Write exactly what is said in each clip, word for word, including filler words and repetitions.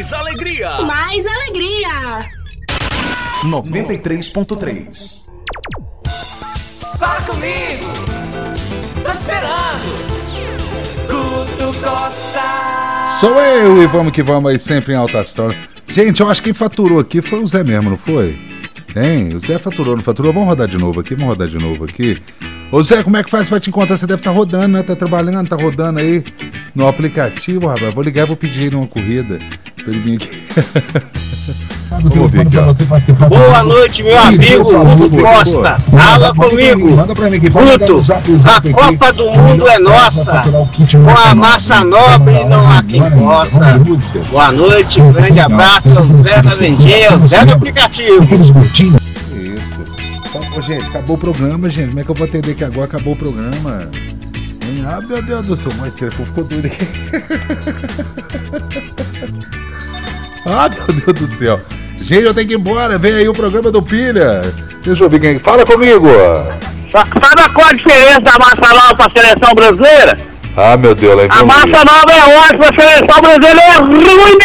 mais alegria. Mais alegria. noventa e três ponto três. Fala comigo, tô te esperando. Guto Costa. Sou eu e vamos que vamos aí sempre em alta astral. Gente, eu acho que quem faturou aqui foi o Zé mesmo, não foi? Hein? O Zé faturou, não faturou? Vamos rodar de novo aqui, vamos rodar de novo aqui. Ô Zé, como é que faz pra te encontrar? Você deve estar rodando, né? Tá trabalhando, tá rodando aí no aplicativo, rapaz. Vou ligar e vou pedir ele uma corrida pra ele vir aqui. Vamos ver aqui, ó. Boa noite, meu amigo Guto Costa. Fala comigo. Guto, a Copa do Mundo é nossa. Com a massa nobre não há quem possa. Boa noite, grande abraço. Zé da Vendinha, Zé do aplicativo. Isso. Ô, gente, acabou o programa, gente. Como é que eu vou atender aqui agora? Acabou o programa. Hein? Ah, meu Deus do céu. Mas o telefone ficou doido aqui. Ah, meu Deus do céu. Gente, eu tenho que ir embora. Vem aí o programa do Pilha. Deixa eu ver quem... Fala comigo. Sabe qual a diferença da massa nova para a seleção brasileira? Ah, meu Deus. Lá a massa isso. nova é ótima, a seleção brasileira é ruim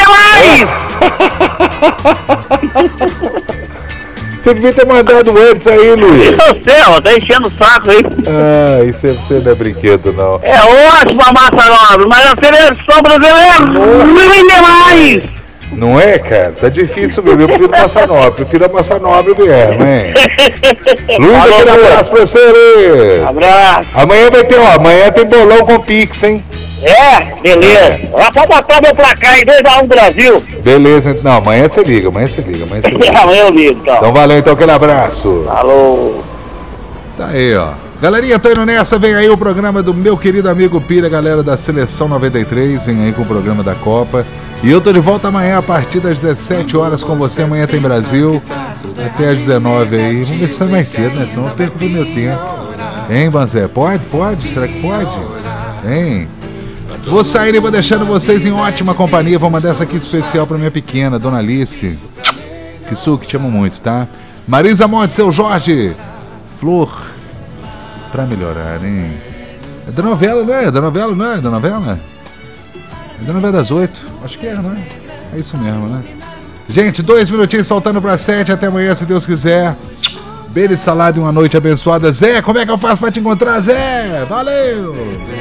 demais. Você devia ter mandado antes aí, Luiz. Eu sei, ó, tá enchendo o saco aí. Ah, isso você não é brinquedo, não. É ótima a massa nova, mas a seleção brasileira é ruim demais. Não é, cara? Tá difícil mesmo. Eu prefiro massa nobre. Eu prefiro a massa nobre mesmo, hein? Luiz, aquele abraço pra você. Abraço. Amanhã vai ter, ó. Amanhã tem bolão com Pix, hein? É, beleza. Lá pode botar meu placar em dois a um Brasil. Beleza, não. Amanhã você liga. Amanhã você liga. Amanhã você liga. Amanhã eu ligo, então. Então valeu, então. Aquele abraço. Falou. Tá aí, ó. Galerinha, tô indo nessa. Vem aí o programa do meu querido amigo Pira, galera da Seleção noventa e três. Vem aí com o programa da Copa. E eu tô de volta amanhã a partir das dezessete horas com você. Amanhã tem Brasil. Até às dezenove aí. Vamos ver se sai mais cedo, né? Senão eu perco o meu tempo. Hein, Banzé? Pode? Pode? Será que pode? Hein? Vou sair e vou deixando vocês em ótima companhia. Vou mandar essa aqui especial pra minha pequena, Dona Alice. Que suco, te amo muito, tá? Marisa Monte, seu Jorge. Flor. Pra melhorar, hein? É da novela, não é? É da novela, não é? É da novela? É da novela das oito. Acho que é, né? É isso mesmo, né? Gente, dois minutinhos saltando pra sete. Até amanhã, se Deus quiser. Beijo, salada e uma noite abençoada. Zé, como é que eu faço pra te encontrar, Zé? Valeu!